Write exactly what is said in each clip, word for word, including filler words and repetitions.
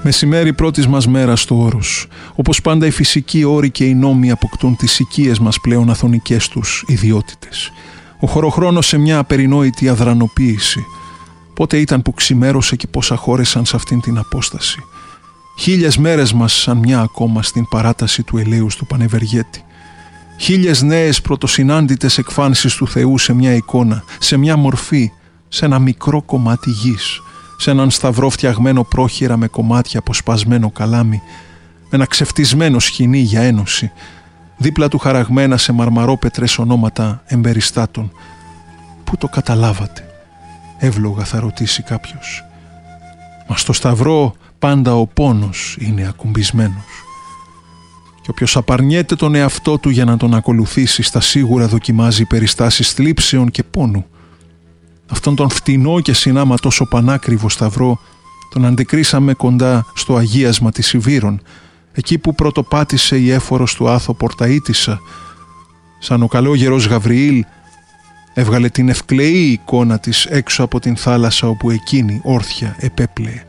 Μεσημέρι πρώτης μας μέρας στο όρος. Όπως πάντα οι φυσικοί όροι και οι νόμοι αποκτούν τις οικίες μας πλέον αθωνικές τους ιδιότητες. Ο χωροχρόνος σε μια απερινόητη αδρανοποίηση. Πότε ήταν που ξημέρωσε και πόσα χώρεσαν σε αυτήν την απόσταση. Χίλιες μέρες μας σαν μια ακόμα στην παράταση του ελαίους του Πανευεργέτη. Χίλιες νέες πρωτοσυνάντητες εκφάνσεις του Θεού σε μια εικόνα, σε μια μορφή, σε ένα μικρό κομμάτι γης, σε έναν σταυρό φτιαγμένο πρόχειρα με κομμάτια από σπασμένο καλάμι, με ένα ξεφτισμένο σχοινί για ένωση, δίπλα του χαραγμένα σε μαρμαρόπετρες ονόματα εμπεριστάτων. Πού το καταλάβατε, εύλογα θα ρωτήσει κάποιος. Μα στο σταυρό πάντα ο πόνος είναι ακουμπισμένος. Και όποιος απαρνιέται τον εαυτό του για να τον ακολουθήσει, στα σίγουρα δοκιμάζει περιστάσεις θλίψεων και πόνου. Αυτόν τον φτηνό και συνάμα τόσο πανάκριβο σταυρό τον αντικρίσαμε κοντά στο αγίασμα της Ιβύρων, εκεί που πρωτοπάτησε η έφορος του Άθο Πορταΐτισσα, σαν ο καλόγερος Γαβριήλ έβγαλε την ευκλεή εικόνα της έξω από την θάλασσα όπου εκείνη όρθια επέπλεε.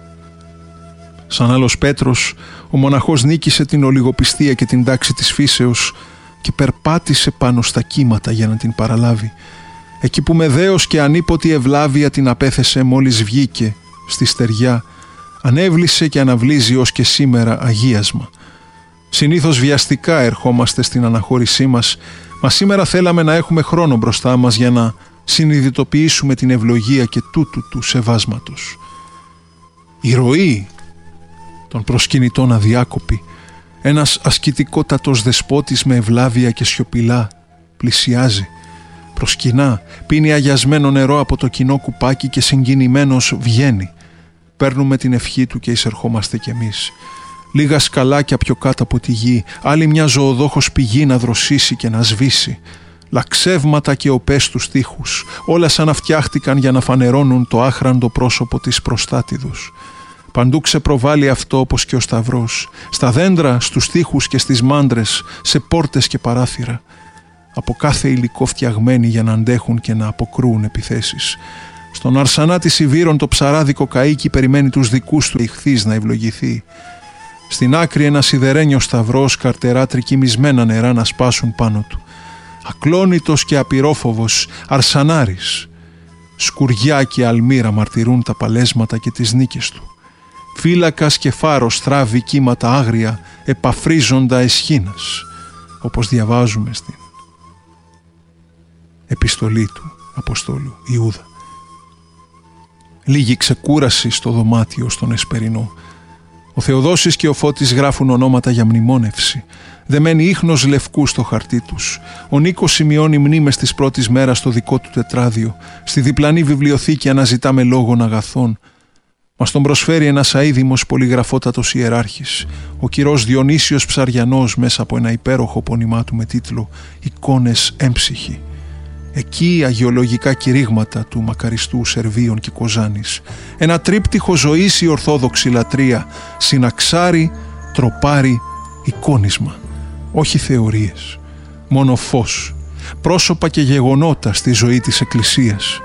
Σαν άλλος Πέτρος, ο μοναχός νίκησε την ολιγοπιστία και την τάξη της φύσεως και περπάτησε πάνω στα κύματα για να την παραλάβει, εκεί που με δέος και ανίποτη ευλάβεια την απέθεσε μόλις βγήκε στη στεριά, ανέβλησε και αναβλύζει ως και σήμερα αγίασμα. Συνήθως βιαστικά ερχόμαστε στην αναχώρησή μας, μα σήμερα θέλαμε να έχουμε χρόνο μπροστά μας για να συνειδητοποιήσουμε την ευλογία και τούτου του σεβάσματος. Η ροή των προσκυνητών αδιάκοπη, ένας ασκητικότατος δεσπότης με ευλάβεια και σιωπηλά πλησιάζει, προσκυνά, πίνει αγιασμένο νερό από το κοινό κουπάκι και συγκινημένος βγαίνει. Παίρνουμε την ευχή του και εισερχόμαστε κι εμείς. Λίγα σκαλάκια πιο κάτω από τη γη, άλλη μια ζωοδόχος πηγή να δροσίσει και να σβήσει. Λαξεύματα και οπές στους τοίχους, όλα σαν να φτιάχτηκαν για να φανερώνουν το άχραντο πρόσωπο της προστάτηδος. Παντού ξεπροβάλλει αυτό όπως και ο σταυρός, στα δέντρα, στους τοίχους και στις μάντρες, σε πόρτες και παράθυρα. Από κάθε υλικό φτιαγμένοι για να αντέχουν και να αποκρούουν επιθέσεις. Στον αρσανά της Ιβύρων το ψαράδικο καΐκι περιμένει τους δικούς του ηχθείς να ευλογηθεί. Στην άκρη ένα σιδερένιο σταυρός, καρτερά τρικυμισμένα νερά να σπάσουν πάνω του. Ακλόνητος και απειρόφοβος αρσανάρης. Σκουριά και αλμύρα μαρτυρούν τα παλέσματα και τις νίκες του. Φύλακας και φάρος θράβει κύματα άγρια, επαφρίζοντα εσχήνας, όπως διαβάζουμε στην επιστολή του Αποστόλου Ιούδα. Λίγη ξεκούραση στο δωμάτιο στον Εσπερινό. Ο Θεοδόσης και ο Φώτης γράφουν ονόματα για μνημόνευση. Δεμένοι ίχνος λευκού στο χαρτί τους. Ο Νίκος σημειώνει μνήμες της πρώτης μέρας στο δικό του τετράδιο. Στη διπλανή βιβλιοθήκη αναζητάμε λόγων αγαθών. Μας τον προσφέρει ένας αείδημος πολυγραφότατος ιεράρχης, ο κυρός Διονύσιος Ψαριανός, μέσα από ένα υπέροχο πόνημά του με τίτλο «Εικόνες έμψυχοι». Εκεί αγιολογικά κηρύγματα του μακαριστού Σερβίων και Κοζάνης. Ένα τρίπτυχο ζωής η ορθόδοξη λατρεία, συναξάρι, τροπάρι, εικόνισμα. Όχι θεωρίες, μόνο φως, πρόσωπα και γεγονότα στη ζωή της Εκκλησίας.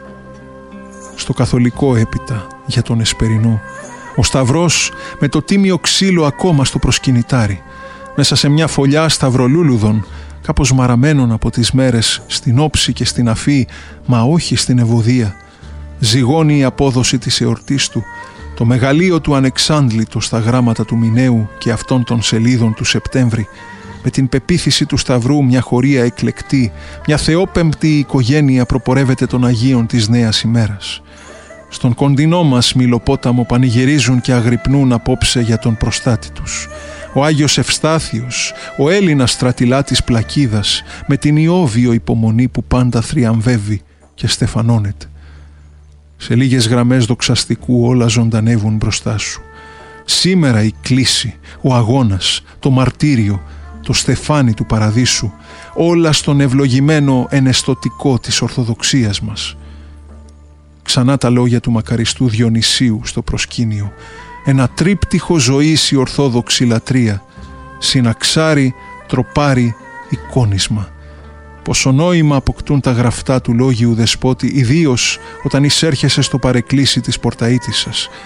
Στο καθολικό έπειτα για τον Εσπερινό, ο σταυρός με το τίμιο ξύλο ακόμα στο προσκυνητάρι, μέσα σε μια φωλιά σταυρολούλουδων, κάπως μαραμένων από τις μέρες στην όψη και στην αφή, μα όχι στην ευωδία, ζυγώνει η απόδοση της εορτής του, το μεγαλείο του ανεξάντλητο στα γράμματα του Μινέου και αυτών των σελίδων του Σεπτέμβρη, με την πεποίθηση του Σταυρού μια χωρία εκλεκτή, μια θεόπεμπτη οικογένεια προπορεύεται των Αγίων της νέας ημέρας. Στον κοντινό μας Μιλοπόταμο πανηγυρίζουν και αγρυπνούν απόψε για τον προστάτη τους. Ο Άγιος Ευστάθιος, ο Έλληνας στρατηλάτης Πλακίδας, με την ιόβιο υπομονή που πάντα θριαμβεύει και στεφανώνεται. Σε λίγες γραμμές δοξαστικού όλα ζωντανεύουν μπροστά σου. Σήμερα η κλίση, ο αγώνας, το μαρτύριο, το στεφάνι του παραδείσου, όλα στον ευλογημένο ενεστωτικό της Ορθοδοξίας μας. Ξανά τα λόγια του μακαριστού Διονυσίου στο προσκήνιο. Ένα τρίπτυχο ζωής η Ορθόδοξη λατρεία, συναξάρι, τροπάρι, εικόνισμα. Πόσο νόημα αποκτούν τα γραφτά του λόγιου δεσπότη, ιδίως όταν εισέρχεσαι στο παρεκκλήσι της Πορταΐτισσας.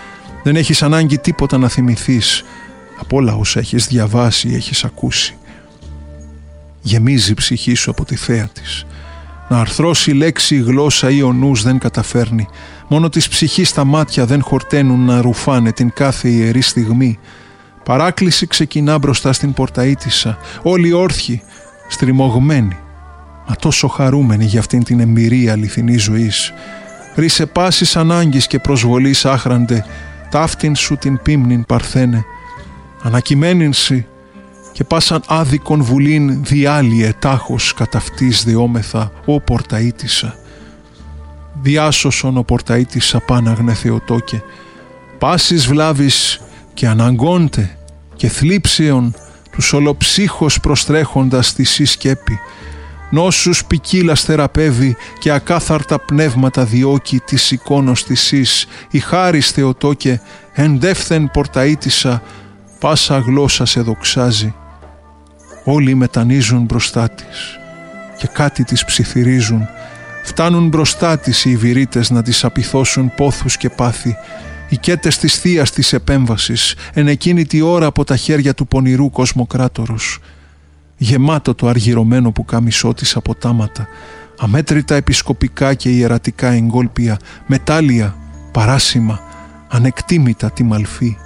Δεν έχεις ανάγκη τίποτα να θυμηθείς από όλα όσα έχεις διαβάσει ή έχεις ακούσει. Γεμίζει η ψυχή σου από τη θέα της. Να αρθρώσει λέξη η γλώσσα ή ο νους δεν καταφέρνει. Μόνο της ψυχής τα μάτια δεν χορταίνουν να ρουφάνε την κάθε ιερή στιγμή. Παράκληση ξεκινά μπροστά στην πορταΐτισσα, όλοι όρθιοι, στριμωγμένοι, μα τόσο χαρούμενοι για αυτήν την εμπειρία αληθινής ζωής. Ρίσε πάσης ανάγκης και προσβολής άχραντε, ταύτην σου την πίμνην παρθένε. Ανακειμένην σοι και πάσαν άδικον βουλήν διάλυε τάχος κατά αυτής δεόμεθα, ο πορταΐτισσα. Διάσωσον ο πορταΐτισσα πάναγνε Θεοτόκε, πάσης βλάβης και αναγκόντε και θλίψεων τους ολοψύχως προστρέχοντας στη σύ σκέπη. Νόσους ποικίλας θεραπεύει και ακάθαρτα πνεύματα διώκει της εικόνος της σys. Η χάρις Θεοτόκε εντεύθεν πορταΐτισσα, πάσα γλώσσα σε δοξάζει. Όλοι μετανίζουν μπροστά της και κάτι της ψιθυρίζουν. Φτάνουν μπροστά της οι ιβηρίτες να της απειθώσουν πόθους και πάθη. Οι κέτες της θείας της επέμβασης εν εκείνη τη ώρα από τα χέρια του πονηρού κοσμοκράτορος. Γεμάτο το αργυρωμένο πουκάμισό της από τάματα, αμέτρητα επισκοπικά και ιερατικά εγκόλπια, μετάλλια, παράσημα, ανεκτήμητα τη μαλφή.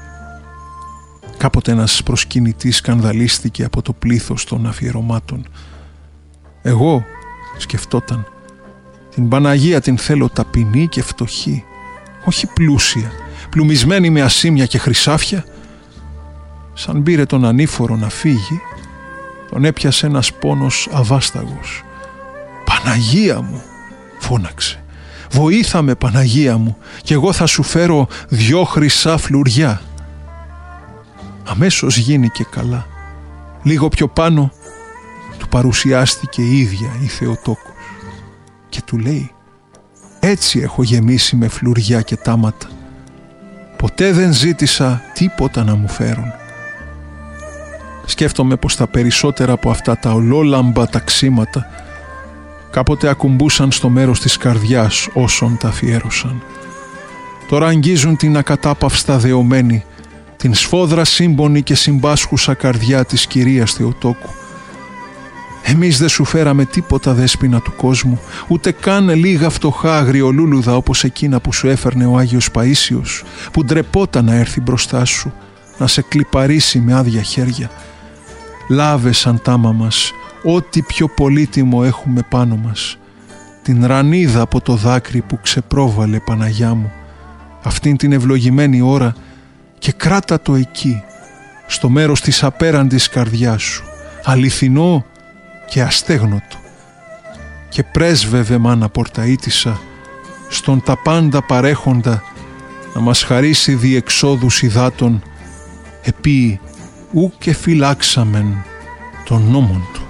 Κάποτε ένας προσκυνητής σκανδαλίστηκε από το πλήθος των αφιερωμάτων. «Εγώ», σκεφτόταν, «την Παναγία την θέλω ταπεινή και φτωχή, όχι πλούσια, πλουμισμένη με ασήμια και χρυσάφια». Σαν πήρε τον ανήφορο να φύγει, τον έπιασε ένας πόνος αβάσταγος. «Παναγία μου», φώναξε, «βοήθα με Παναγία μου και εγώ θα σου φέρω δυο χρυσά φλουριά». Αμέσως γίνηκε καλά. Λίγο πιο πάνω του παρουσιάστηκε η ίδια η Θεοτόκος και του λέει «Έτσι έχω γεμίσει με φλουριά και τάματα. Ποτέ δεν ζήτησα τίποτα να μου φέρουν». Σκέφτομαι πως τα περισσότερα από αυτά τα ολόλαμπα ταξίματα κάποτε ακουμπούσαν στο μέρος της καρδιάς όσων τα αφιέρωσαν. Τώρα αγγίζουν την ακατάπαυστα δεωμένη, την σφόδρα σύμπονη και συμπάσχουσα καρδιά της Κυρίας Θεοτόκου. Εμείς δεν σου φέραμε τίποτα, δέσποινα του κόσμου, ούτε καν λίγα φτωχά αγριολούλουδα όπως εκείνα που σου έφερνε ο Άγιος Παΐσιος, που ντρεπόταν να έρθει μπροστά σου, να σε κλιπαρίσει με άδεια χέρια. Λάβε σαν τάμα μας ό,τι πιο πολύτιμο έχουμε πάνω μας, την ρανίδα από το δάκρυ που ξεπρόβαλε Παναγιά μου, αυτήν την ευλογημένη ώρα, και κράτα το εκεί, στο μέρος της απέραντης καρδιάς σου, αληθινό και αστέγνωτο, και πρέσβευε μάνα πορταΐτισσα στον τα πάντα παρέχοντα να μας χαρίσει διεξόδους υδάτων, επί ου και φυλάξαμεν των νόμων του.